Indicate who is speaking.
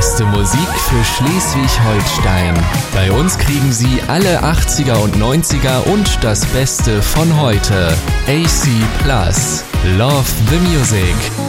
Speaker 1: beste Musik für Schleswig-Holstein. Bei uns kriegen Sie alle 80er und 90er und das Beste von heute. AC Plus. Love the Music.